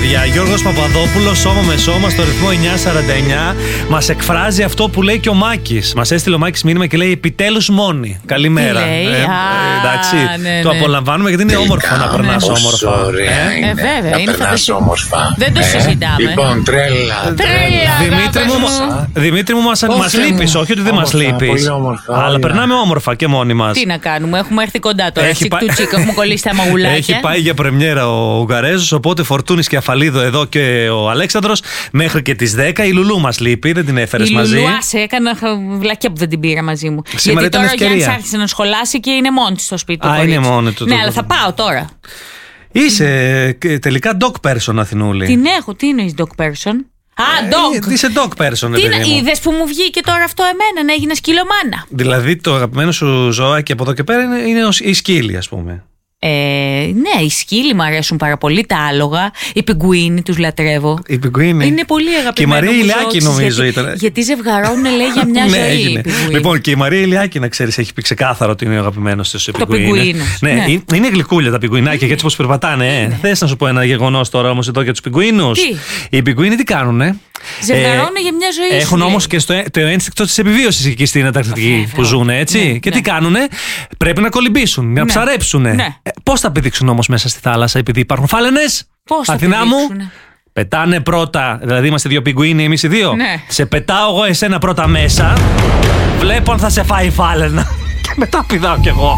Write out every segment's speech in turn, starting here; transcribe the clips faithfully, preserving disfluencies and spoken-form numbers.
παιδιά. Γιώργος Παπαδόπουλος, σώμα με σώμα, στο ρυθμό εννιά σαράντα εννιά. Μας εκφράζει αυτό που λέει και ο Μάκης. Μας έστειλε ο Μάκης μήνυμα και λέει επιτέλους μόνη. Καλημέρα. Λέει, ε, α, εντάξει, ναι, το ναι. απολαμβάνουμε γιατί είναι όμορφο να περνάς όμορφα. Ωραία Ε, είναι. Ε, βέβαια, να είναι περνάς φανταστικό. όμορφα. Δεν το συζητάμε. Λοιπόν, τρέλα. Τρέλα, Δημήτρη μου, αγάπη Δημήτρη μου, μας, Όχι, μας μου. λείπεις. Όχι ότι δεν μας Όμορφα, λείπεις. πολύ όμορφα, Αλλά ωραία. περνάμε όμορφα και μόνοι μας. Τι να κάνουμε, έχουμε έρθει κοντά τώρα. Έχει Τσικ πάει- του τσικ, έχουμε κολλήσει τα μαγουλάκια. Έχει πάει για πρεμιέρα ο Ουγγαρέζος, οπότε Φορτούνης και Αφαλίδο εδώ και ο Αλέξανδρος μέχρι και τις δέκα. Η Λουλού μας λείπει, δεν την έφερες Η μαζί. Λουλού, άσε, έκανα βλακιά που δεν την πήρα μαζί μου. Σήμερα Γιατί ήταν τώρα ο ευκαιρία. Γιάννης άρχισε να σχολάσει και είναι μόνη της στο σπίτι του. Α, κορίτσι. είναι μόνη του, Ναι, το- αλλά θα πάω τώρα. Είσαι ε, τελικά dog person, Αθηνούλη. Την έχω, τι είναι η dog person. Α, dog! Ε, Είσαι dog person, Τι παιδί μου. είδε που μου βγήκε τώρα αυτό εμένα, να έγινα σκυλομάνα. Δηλαδή το αγαπημένο σου ζωάκι από εδώ και πέρα είναι, είναι ο- η σκύλη, ας πούμε. Ε, ναι, οι σκύλοι μου αρέσουν πάρα πολύ, τα άλογα, οι πιγκουίνοι τους λατρεύω. Η πιγκουίνη. Είναι πολύ αγαπημένο. Και η Μαρία μου Ηλιάκη ζώο, νομίζω γιατί, ήταν. Γιατί ζευγαρώνουν, λέει, για μια Ναι, ζωή. έγινε. οι πιγκουίνοι. Λοιπόν, και η Μαρία Ηλιάκη, να ξέρεις, έχει πει ξεκάθαρο ότι είναι ο αγαπημένος της πιγκουίνες. πιγκουίνος, Ναι, ναι. είναι- είναι γλυκούλια τα πιγκουινάκια και έτσι πως περπατάνε. Ε. Θες να σου πω ένα γεγονός τώρα όμως εδώ για τους πιγκουίνους. Τι? Οι πιγκουίνοι τι κάνουνε. Ζευγαρώνουν για μια ζωή. σου Έχουν λέει. όμως και στο, το ένστικτο της επιβίωσης εκεί στην Ανταρκτική Βέβαια. που ζουν, έτσι. Ναι, και ναι. τι κάνουνε, πρέπει να κολυμπήσουν, να Ναι. ψαρέψουν. Ναι. Ε, πώς θα πηδήξουν όμως μέσα στη θάλασσα, επειδή υπάρχουν φάλαινες. Πώς θα Αθηνά μου. πηδήξουνε? Πετάνε πρώτα, δηλαδή είμαστε δύο πιγκουίνοι εμείς οι δύο. Ναι. Σε πετάω εγώ εσένα πρώτα μέσα. Βλέπω αν θα σε φάει η φάλαινα. Και μετά πηδάω κι εγώ.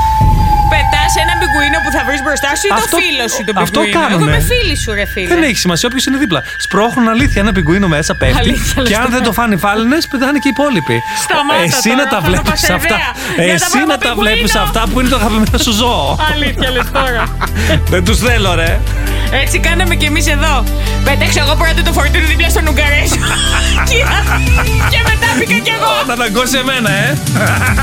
Πετάς έναν πιγκουίνο που θα βρεις μπροστά σου ή Αυτό- το φίλο σου τον αυτό πιγκουίνο. κάνουνε. Εγώ με φίλη σου, ρε φίλε. Δεν έχει σημασία, όποιος είναι δίπλα. Σπρώχνουν αλήθεια ένα πιγκουίνο μέσα, πέφτει. Αλήθεια, λες Και αν τώρα. δεν το φάνε οι φάλαινες, πετάνε και οι υπόλοιποι. Σταμάτα Εσύ τώρα, να τα θα βλέπεις πάω αυτά. Πασερδαία για τα Εσύ πρώτα να τα πιγκουίνο. βλέπεις αυτά που είναι το αγαπημένο σου ζώο. Αλήθεια λες τώρα. Δεν τους θέλω, ρε. Έτσι κάναμε κι εμείς εδώ. Πέταξα εγώ πρώτα το φορτούνι δίπλα στον Ουγγαρέζο. Και- Και μετά πήγα κι εγώ. Να δαγκώσει εμένα, ε.